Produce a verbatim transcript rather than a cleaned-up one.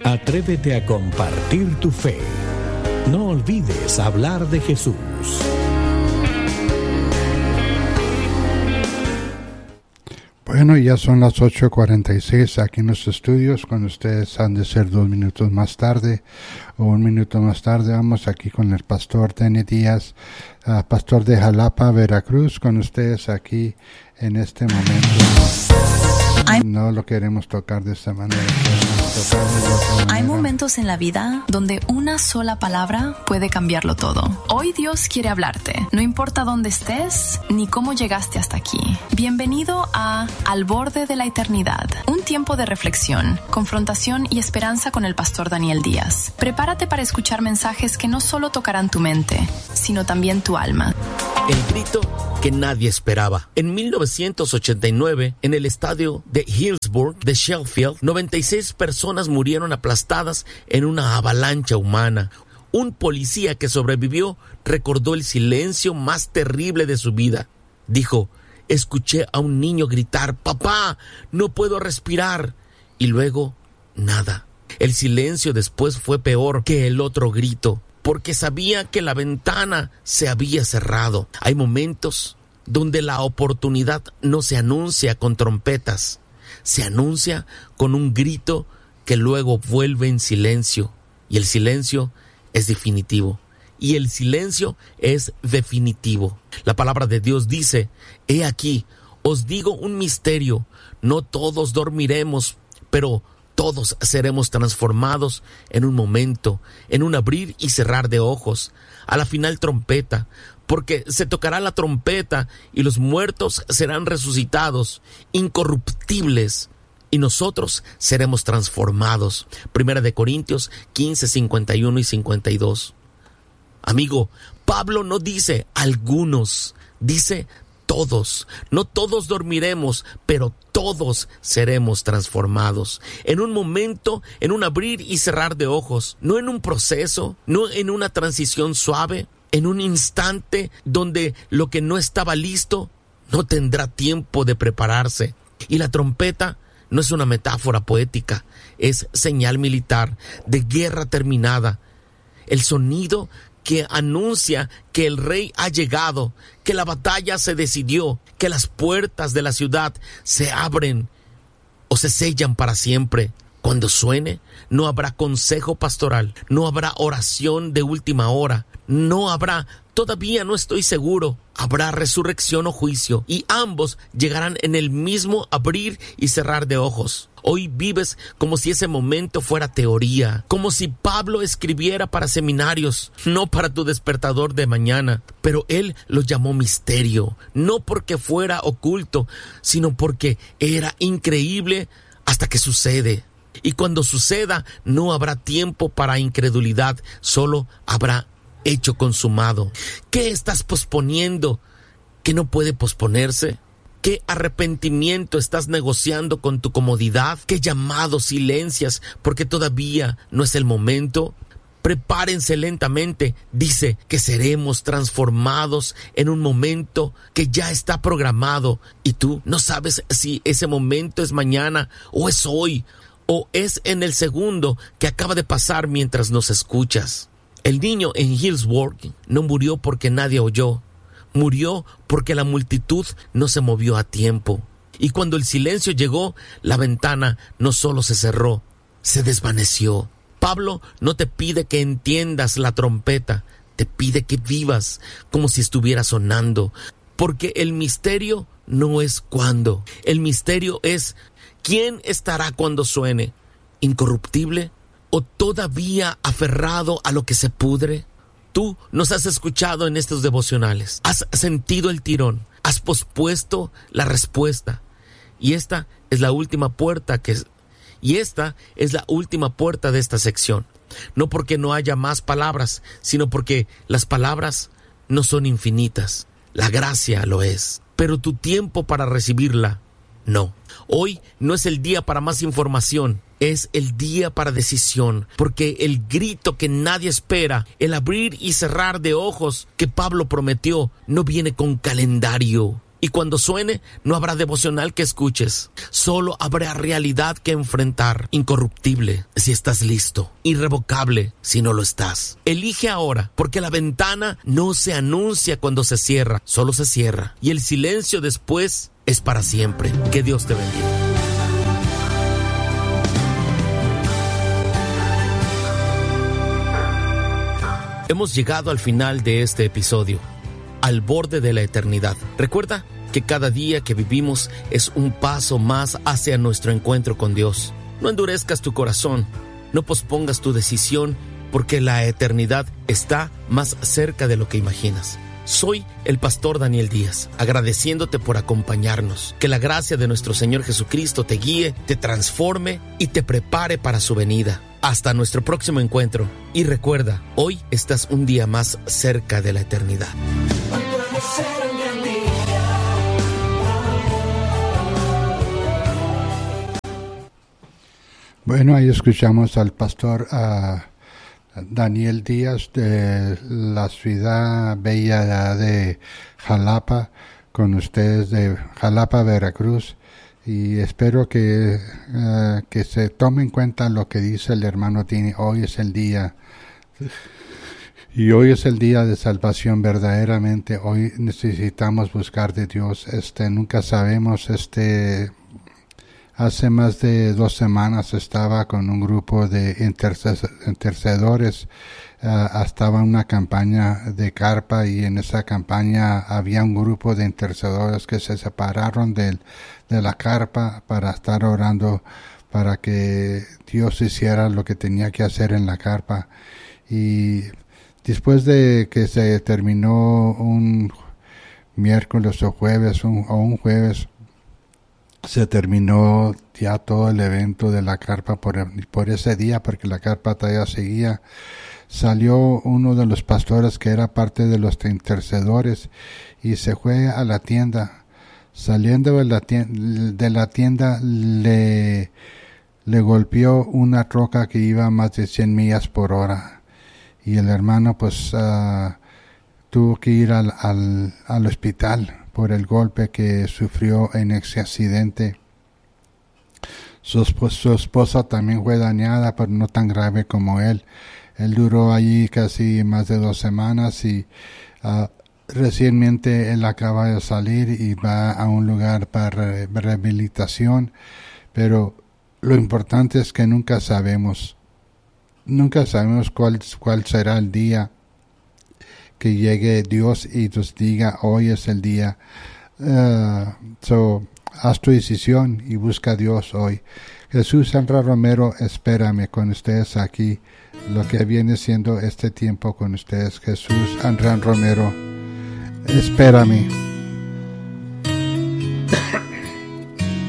Atrévete a compartir tu fe. No olvides hablar de Jesús. Bueno, ya son las ocho cuarenta y seis aquí en los estudios. Con ustedes han de ser dos minutos más tarde o un minuto más tarde. Vamos aquí con el pastor Denny Díaz, uh, pastor de Jalapa, Veracruz, con ustedes aquí en este momento. No lo queremos tocar de esta manera. Hay momentos en la vida donde una sola palabra puede cambiarlo todo. Hoy Dios quiere hablarte, no importa dónde estés ni cómo llegaste hasta aquí. Bienvenido a Al Borde de la Eternidad, un tiempo de reflexión, confrontación y esperanza con el pastor Daniel Díaz. Prepárate para escuchar mensajes que no solo tocarán tu mente, sino también tu alma. El grito que nadie esperaba. En mil novecientos ochenta y nueve, en el estadio de Hillsborough de Sheffield, noventa y seis personas murieron aplastadas en una avalancha humana. Un policía que sobrevivió recordó el silencio más terrible de su vida. Dijo: escuché a un niño gritar: «¡Papá, no puedo respirar!» Y luego, nada. El silencio después fue peor que el otro grito, porque sabía que la ventana se había cerrado. Hay momentos donde la oportunidad no se anuncia con trompetas, se anuncia con un grito que luego vuelve en silencio. Y el silencio es definitivo. Y el silencio es definitivo. La palabra de Dios dice: «He aquí, os digo un misterio, no todos dormiremos, pero todos seremos transformados en un momento, en un abrir y cerrar de ojos, a la final trompeta, porque se tocará la trompeta y los muertos serán resucitados, incorruptibles, y nosotros seremos transformados». Primera de Corintios quince, cincuenta y uno y cincuenta y dos. Amigo, Pablo no dice algunos, dice todos. No todos dormiremos, pero todos seremos transformados. En un momento, en un abrir y cerrar de ojos, no en un proceso, no en una transición suave, en un instante donde lo que no estaba listo no tendrá tiempo de prepararse. Y la trompeta no es una metáfora poética, es señal militar de guerra terminada. El sonido que anuncia que el rey ha llegado, que la batalla se decidió, que las puertas de la ciudad se abren o se sellan para siempre. Cuando suene, no habrá consejo pastoral, no habrá oración de última hora, no habrá, todavía no estoy seguro, habrá resurrección o juicio, y ambos llegarán en el mismo abrir y cerrar de ojos. Hoy vives como si ese momento fuera teoría, como si Pablo escribiera para seminarios, no para tu despertador de mañana. Pero él lo llamó misterio, no porque fuera oculto, sino porque era increíble hasta que sucede. Y cuando suceda, no habrá tiempo para incredulidad, solo habrá hecho consumado. ¿Qué estás posponiendo que no puede posponerse? ¿Qué arrepentimiento estás negociando con tu comodidad? ¿Qué llamados silencias porque todavía no es el momento? Prepárense lentamente. Dice que seremos transformados en un momento que ya está programado. Y tú no sabes si ese momento es mañana o es hoy o es en el segundo que acaba de pasar mientras nos escuchas. El niño en Hillsborough no murió porque nadie oyó. Murió porque la multitud no se movió a tiempo. Y cuando el silencio llegó, la ventana no solo se cerró, se desvaneció. Pablo no te pide que entiendas la trompeta, te pide que vivas como si estuviera sonando. Porque el misterio no es cuándo. El misterio es quién estará cuando suene. ¿Incorruptible o todavía aferrado a lo que se pudre? Tú nos has escuchado en estos devocionales, has sentido el tirón, has pospuesto la respuesta. Y esta es la última puerta que y esta es la última puerta de esta sección. No porque no haya más palabras, sino porque las palabras no son infinitas. La gracia lo es, pero tu tiempo para recibirla no. Hoy no es el día para más información. Es el día para decisión, porque el grito que nadie espera, el abrir y cerrar de ojos que Pablo prometió, no viene con calendario, Y cuando suene, no habrá devocional que escuches. Solo habrá realidad que enfrentar. Incorruptible si estás listo. Irrevocable si no lo estás. Elige ahora, porque la ventana no se anuncia cuando se cierra, solo se cierra. Y el silencio después es para siempre. Que Dios te bendiga. Hemos llegado al final de este episodio, al borde de la eternidad. Recuerda que cada día que vivimos es un paso más hacia nuestro encuentro con Dios. No endurezcas tu corazón, no pospongas tu decisión, porque la eternidad está más cerca de lo que imaginas. Soy el pastor Daniel Díaz, agradeciéndote por acompañarnos. Que la gracia de nuestro Señor Jesucristo te guíe, te transforme y te prepare para su venida. Hasta nuestro próximo encuentro. Y recuerda, hoy estás un día más cerca de la eternidad. Bueno, ahí escuchamos al pastor uh, Daniel Díaz de la ciudad bella de Jalapa, con ustedes de Jalapa, Veracruz. Y espero que, uh, que se tome en cuenta lo que dice el hermano Tini. Hoy es el día, y hoy es el día de salvación verdaderamente. Hoy necesitamos buscar de Dios. Este, nunca sabemos, este, hace más de dos semanas estaba con un grupo de interces- intercedores. Uh, estaba una campaña de carpa, y en esa campaña había un grupo de intercedores que se separaron del, de la carpa para estar orando para que Dios hiciera lo que tenía que hacer en la carpa. Y después de que se terminó un miércoles o jueves un, o un jueves, se terminó ya todo el evento de la carpa por, por ese día, porque la carpa todavía seguía. Salió uno de los pastores que era parte de los intercedores y se fue a la tienda. Saliendo de la tienda, de la tienda le, le golpeó una troca que iba a más de cien millas por hora. Y el hermano pues uh, tuvo que ir al, al, al hospital por el golpe que sufrió en ese accidente. Su, su esposa también fue dañada, pero no tan grave como él. Él duró allí casi más de dos semanas y uh, recientemente él acaba de salir y va a un lugar para re- rehabilitación. Pero lo importante es que nunca sabemos, nunca sabemos cuál, cuál será el día que llegue Dios y nos diga hoy es el día. Uh, so, haz tu decisión y busca a Dios hoy. Jesús Sandra Romero, espérame con ustedes aquí, lo que viene siendo este tiempo con ustedes. Jesús Andrán Romero, espérame.